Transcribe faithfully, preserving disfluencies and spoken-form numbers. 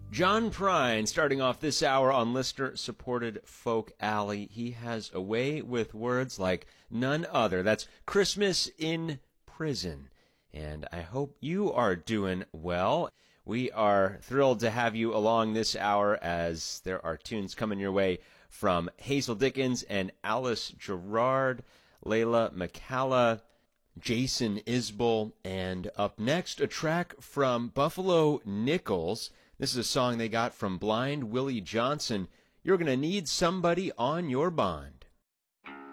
John Prine, starting off this hour on listener-supported Folk Alley. He has a way with words like none other. That's Christmas in Prison. And I hope you are doing well. We are thrilled to have you along this hour as there are tunes coming your way from Hazel Dickens and Alice Gerrard, Layla McCalla, Jason Isbell, and up next, a track from Buffalo Nichols. This is a song they got from Blind Willie Johnson. You're going to need somebody on your bond.